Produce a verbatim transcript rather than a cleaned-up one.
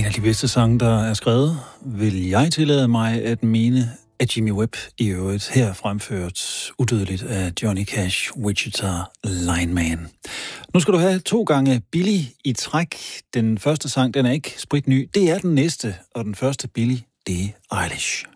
af de bedste sange, der er skrevet, vil jeg tillade mig at mene, at Jimmy Webb i øvrigt her fremført udødeligt af Johnny Cash, Wichita Lineman. Nu skal du have to gange Billy i træk. Den første sang, den er ikke spritny. Det er den næste, og den første Billy, det er Eilish.